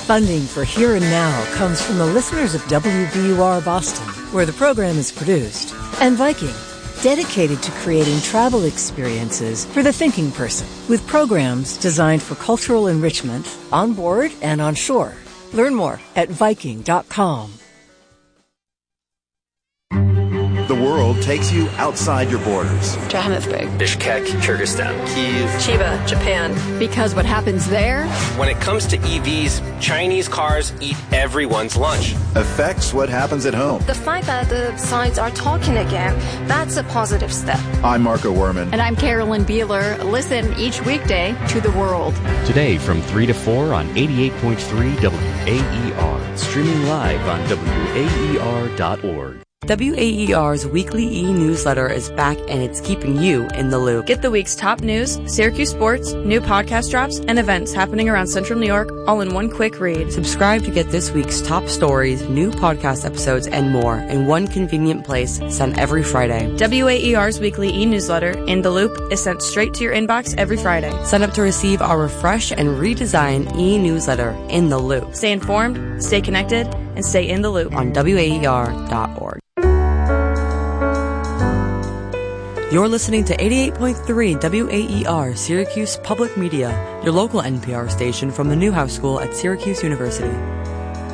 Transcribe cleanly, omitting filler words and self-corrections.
Funding for Here and Now comes from the listeners of WBUR Boston, where the program is produced, and Viking, dedicated to creating travel experiences for the thinking person, with programs designed for cultural enrichment on board and on shore. Learn more at Viking.com. The world takes you outside your borders. Johannesburg, Bishkek, Kyrgyzstan, Kyiv, Chiba, Japan. Because what happens there? When it comes to EVs, Chinese cars eat everyone's lunch. Affects what happens at home. The fact that the sides are talking again, that's a positive step. I'm Marco Werman. And I'm Carolyn Beeler. Listen each weekday to The World. Today from 3 to 4 on 88.3 WAER. Streaming live on WAER.org. WAER's weekly e-newsletter is back and it's keeping you in the loop. Get the week's top news, Syracuse sports, new podcast drops, and events happening around Central New York all in one quick read. Subscribe to get this week's top stories, new podcast episodes, and more in one convenient place sent every Friday. WAER's weekly e-newsletter, In the Loop, is sent straight to your inbox every Friday. Sign up to receive our refreshed and redesigned e-newsletter, In the Loop. Stay informed, stay connected, and stay in the loop on WAER.org. You're listening to 88.3 WAER, Syracuse Public Media, your local NPR station from the Newhouse School at Syracuse University.